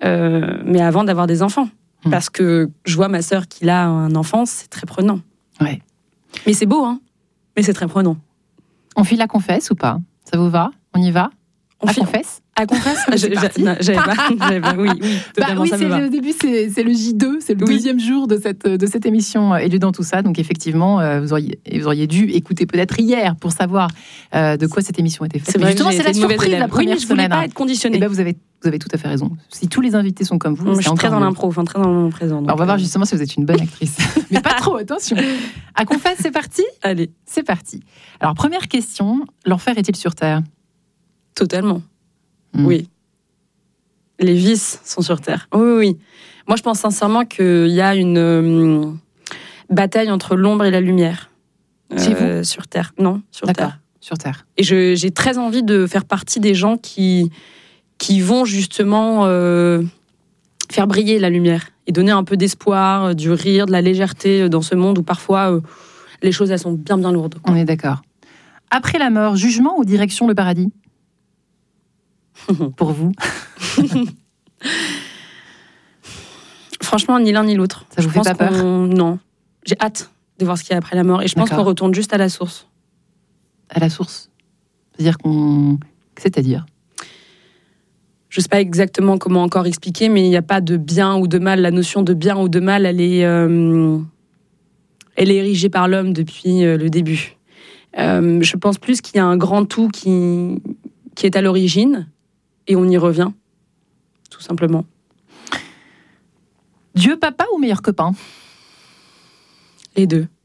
mais avant d'avoir des enfants. Parce que je vois ma sœur qui a un enfant, c'est très prenant. Ouais. Mais c'est beau, hein. Mais c'est très prenant. On file la confesse ou pas ? Ça vous va ? On y va ? Confesse ? À confesse ? J'avais pas. Oui, totalement, ça me va. Au début, c'est le J2, c'est le deuxième jour de cette émission Élu dans tout ça. Donc effectivement, vous auriez dû écouter peut-être hier pour savoir de quoi cette émission était faite. C'est vrai, justement, c'est la surprise la première je voulais semaine. pas être conditionnée. Et ben vous avez tout à fait raison. Si tous les invités sont comme vous, je suis très dans l'impro, très dans le moment présent. Alors, on va voir justement si vous êtes une bonne actrice. Mais pas trop, attention. À confesse, c'est parti ? Allez. C'est parti. Alors, première question, l'enfer est-il sur Terre ? Totalement. Oui. Les vices sont sur Terre. Oui. Moi, je pense sincèrement qu'il y a une bataille entre l'ombre et la lumière. Sur Terre. Non, sur Terre. Sur Terre. Et j'ai très envie de faire partie des gens qui vont justement faire briller la lumière et donner un peu d'espoir, du rire, de la légèreté dans ce monde où parfois les choses elles sont bien lourdes. On est d'accord. Après la mort, jugement ou direction le paradis ? Pour vous ? Franchement, ni l'un ni l'autre. Ça vous fait pas peur ? Non. J'ai hâte de voir ce qu'il y a après la mort et je pense qu'on retourne juste à la source. À la source ? C'est-à-dire ? Je ne sais pas exactement comment encore expliquer, mais il n'y a pas de bien ou de mal. La notion de bien ou de mal, elle est érigée par l'homme depuis le début. Je pense plus qu'il y a un grand tout qui est à l'origine, et on y revient, tout simplement. Dieu papa ou meilleur copain ? Les deux.